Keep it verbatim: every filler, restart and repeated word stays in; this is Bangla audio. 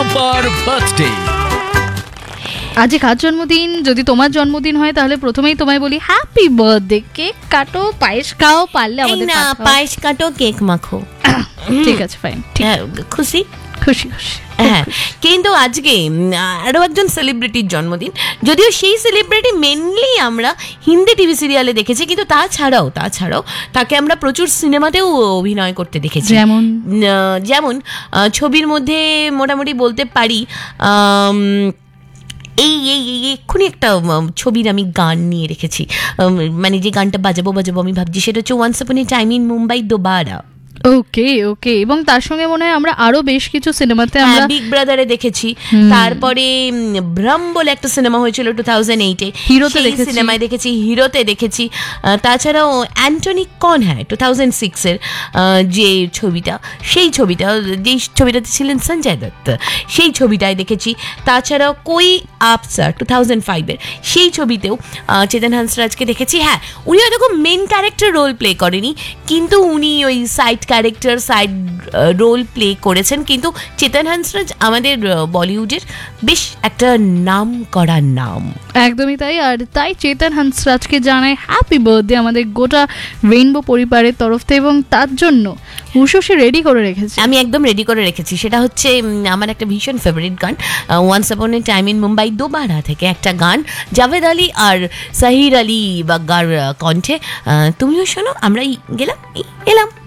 Bumper birthday. আজ কার জন্মদিন? যদি তোমার জন্মদিন হয় তাহলে প্রথমেই তোমায় বলি হ্যাপি বার্থডে। কেক কাটো, পায়েস খাও, পারলে আমাদের না পায়েস কাটো, কেক মাখো। ঠিক আছে, ফাইন, ঠিক, খুশি খুশি খুশি। হ্যাঁ, কিন্তু আজকে আরো একজন সেলিব্রিটির জন্মদিন, যদিও সেই সেলিব্রিটি মেনলি আমরা হিন্দি টিভি সিরিয়ালে দেখেছি, কিন্তু তাছাড়াও তাছাড়াও তাকে আমরা প্রচুর সিনেমাতেও অভিনয় করতে দেখেছি। যেমন যেমন ছবির মধ্যে মোটামুটি বলতে পারি এই এই এই এক্ষুনি একটা ছবির আমি গান নিয়ে রেখেছি, মানে যে গানটা বাজাবো বাজাবো আমি ভাবছি সেটা হচ্ছে once upon A time in Mumbai Dobara. ওকে ওকে এবং তার সঙ্গে মনে হয় আমরা আরো বেশ কিছু সিনেমাতে আমরা বিগ ব্রাদারে দেখেছি, তারপরে ভ্রম বলে একটা সিনেমা হয়েছিল টু থাউজেন্ড এইটে, হিরোতে দেখেছি, সিনেমায় দেখেছি, হিরোতে দেখেছি। তাছাড়াও অ্যান্টনি কনহ্যায় টু থাউজেন্ড সিক্সের যে ছবিটা, সেই ছবিটা যেই ছবিটাতে ছিলেন সঞ্জয় দত্ত, সেই ছবিটায় দেখেছি। তাছাড়াও কই আপসা টু থাউজেন্ড ফাইভের সেই ছবিতেও চেতন হাঁসরাজকে দেখেছি। হ্যাঁ, উনি হয়তো খুব মেন ক্যারেক্টার রোল প্লে করেনি, কিন্তু উনি ওই side character side role play করেছেন। কিন্তু চেতন হাঁসরাজ আমাদের বলিউডের বেশ একটা নাম করা নাম। একদমই তাই। আর তাই চেতন হাঁসরাজকে জানাই হ্যাপি বার্থডে আমাদের গোটা রেইনবো পরিবারের তরফ থেকে। এবং তার জন্য উষসী রেডি করে রেখেছি, আমি একদম রেডি করে রেখেছি। সেটা হচ্ছে আমার একটা ভীষণ ফেভারিট গান, once upon A time in Mumbai Dobara থেকে একটা গান, জাভেদ আলী আর সাহির আলী বাগ্গার কণ্ঠে। তুমিও শোনো, আমরাই গেলাম, এলাম।